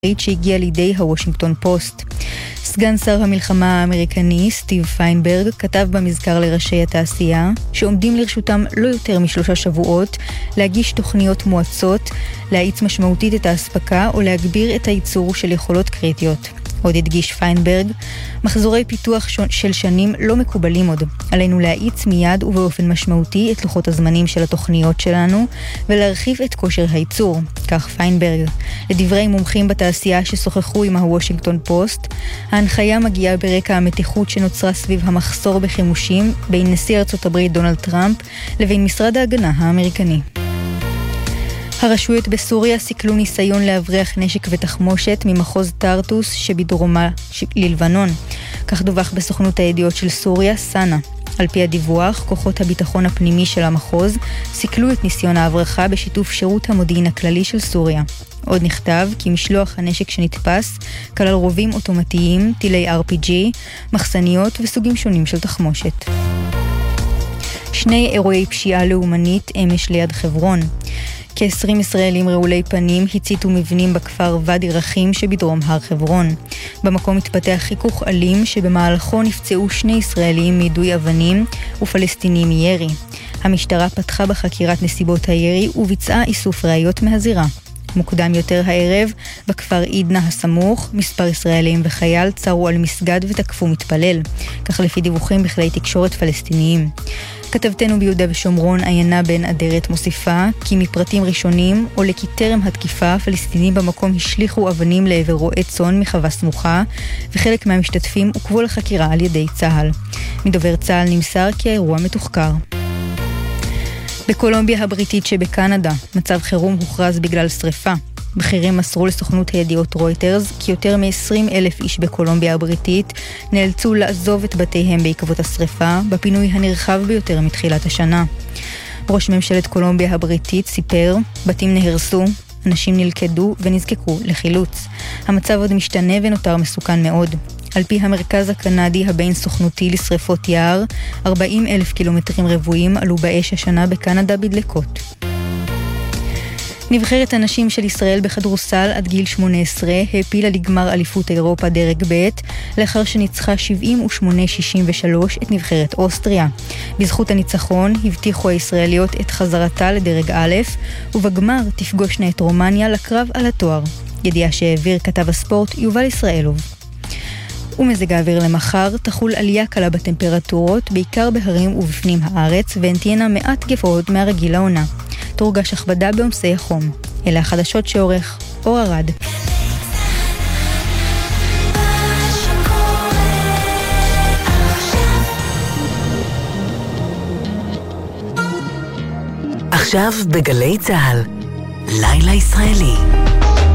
שהגיע לידי הוושינגטון פוסט. סגן שר המלחמה האמריקני סטיב פיינברג כתב במזכר לראשי התעשייה שעומדים לרשותם לא יותר מ3 שבועות להגיש תוכניות מואצות, להאיץ משמעותית את ההספקה או להגביר את הייצור של יכולות קריטיות. עוד הדגיש פיינברג, מחזורי פיתוח של שנים לא מקובלים עוד. עלינו להאיץ מיד ובאופן משמעותי את לוחות הזמנים של התוכניות שלנו ולהרחיב את כושר הייצור. כך פיינברג. לדברי מומחים בתעשייה ששוחחו עם הוושינגטון פוסט, ההנחיה מגיעה ברקע המתיחות שנוצרה סביב המחסור בחימושים בין נשיא ארצות הברית דונלד טראמפ לבין משרד ההגנה האמריקני. הרשויות בסוריה סיכלו ניסיון להבריח נשק ותחמושת ממחוז טרטוס שבדרומה ללבנון. כך דווח בסוכנות הידיעות של סוריה, סאנה. על פי הדיווח, כוחות הביטחון הפנימי של המחוז סיכלו את ניסיון ההברחה בשיתוף שירות המודיעין הכללי של סוריה. עוד נכתב כי משלוח הנשק שנתפס כלל רובים אוטומטיים, טילי RPG, מחסניות וסוגים שונים של תחמושת. 2 אירועי פשיעה לאומנית אמש ליד חברון. כ-20 ישראלים רעולי פנים הציתו מבנים בכפר ואדי רחים שבדרום הר חברון. במקום התפתח חיכוך אלים שבמהלכו נפצעו 2 ישראלים מיידוי אבנים ופלסטינים מירי. המשטרה פתחה בחקירת נסיבות הירי וביצעה איסוף ראיות מהזירה. מוקדם יותר הערב, בכפר עידנה הסמוך, מספר ישראלים וחייל צרו על מסגד ותקפו מתפלל, כך לפי דיווחים בכלי תקשורת פלסטיניים. כתבתנו ביהודה ושומרון עיינה בן אדרת מוסיפה כי מפרטים ראשונים עולה כי טרם התקיפה הפלסטינים במקום השליחו אבנים לעבר רועי צאן מחווה סמוכה וחלק מהמשתתפים עוכבו לחקירה על ידי צה"ל. מדובר צה"ל נמסר כי האירוע מתוחקר. בקולומביה הבריטית שבקנדה מצב חירום הוכרז בגלל שריפה. בכירים מסרו לסוכנות הידיעות רויטרס כי יותר מ-20,000 איש בקולומביה הבריטית נאלצו לעזוב את בתיהם בעקבות השריפה בפינוי הנרחב ביותר מתחילת השנה. ראש ממשלת קולומביה הבריטית סיפר, בתים נהרסו, אנשים נלכדו ונזקקו לחילוץ. המצב עוד משתנה ונותר מסוכן מאוד. על פי המרכז הקנדי הבין סוכנותי לשריפות יער, 40,000 קילומטרים רבועים עלו באש השנה בקנדה בדלקות. נבחרת הנשים של ישראל בכדורסל עד גיל 18 העפילה לגמר אליפות אירופה דרג ב' לאחר שניצחה 78-63 את נבחרת אוסטריה. בזכות הניצחון הבטיחו הישראליות את חזרתה לדרג א' ובגמר תפגושנה את רומניה לקרב על התואר. ידיעה שהעביר כתב הספורט יובל ישראלוב. ומזג האוויר למחר תחול עלייה קלה בטמפרטורות בעיקר בהרים ובפנים הארץ והן תהיינה מעט גבוהות מהרגיל לעונה. תורגש הכבדה בעומסי החום. אלה החדשות שעורך אור ארד. עכשיו בגלי צהל, לילה ישראלי.